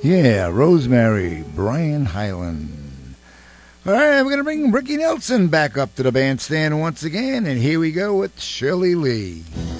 Yeah, Rosemary, Brian Hyland. All right, we're going to bring Ricky Nelson back up to the bandstand once again, and here we go with Shirley Lee.